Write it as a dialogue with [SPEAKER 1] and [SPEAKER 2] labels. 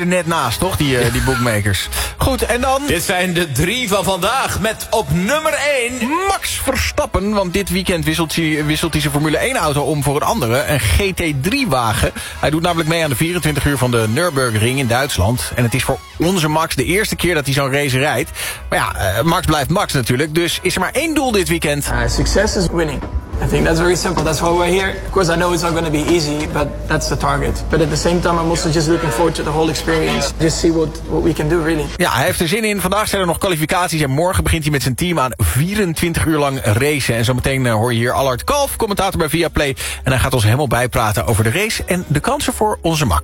[SPEAKER 1] net naast, toch? Die bookmakers. Goed, en dan...
[SPEAKER 2] Dit zijn de 3 van vandaag met op nummer 1...
[SPEAKER 1] Max Verstappen, want dit weekend wisselt hij zijn Formule 1-auto om voor een andere. Een GT3-wagen. Hij doet namelijk mee aan de 24 uur van de Nürburgring in Duitsland. En het is voor onze Max de eerste keer dat hij zo'n race rijdt. Maar ja, Max blijft Max natuurlijk. Dus is er maar één doel dit weekend.
[SPEAKER 3] Success is winning. I think that's very simple. That's why we're here. Of course, I know it's not going to be easy, but that's the target. But at the same time, I'm also just looking forward to the whole experience. Just see what we can do, really.
[SPEAKER 1] Ja, hij heeft er zin in. Vandaag zijn er nog kwalificaties en morgen begint hij met zijn team aan 24 uur lang racen. En zometeen hoor je hier Allard Kalf, commentator bij Viaplay. En hij gaat ons helemaal bijpraten over de race en de kansen voor onze Max.